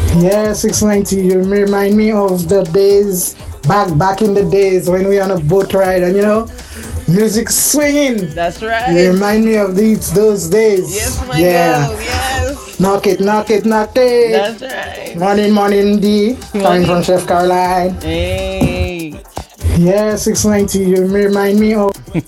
Yeah, 690. You remind me of the days back in the days when we on a boat ride and music swinging. That's You right. remind me of those Yes, days. my Yeah. girl. Yes. Knock it, knock it, knock it. That's right. Morning, morning, D. Coming from Money. Chef Caroline. Hey. Yeah, 690. You remind me of